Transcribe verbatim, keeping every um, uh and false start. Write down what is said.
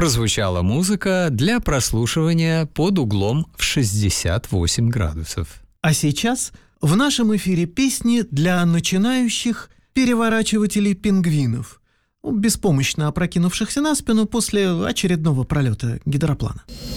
прозвучала музыка для прослушивания под углом в шестьдесят восемь градусов. А сейчас в нашем эфире песни для начинающих переворачивателей пингвинов, беспомощно опрокинувшихся на спину после очередного пролета гидроплана.